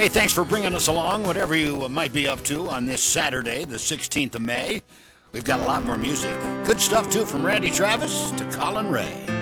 Hey, thanks for bringing us along, whatever you might be up to on this Saturday, the 16th of May. We've got a lot more music. Good stuff, too, from Randy Travis to Colin Ray.